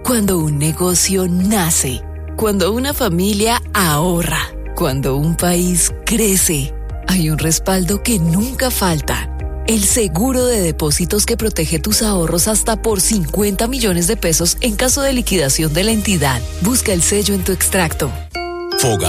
Cuando un negocio nace, cuando una familia ahorra, cuando un país crece, hay un respaldo que nunca falta. El seguro de depósitos que protege tus ahorros hasta por 50 millones de pesos en caso de liquidación de la entidad. Busca el sello en tu extracto.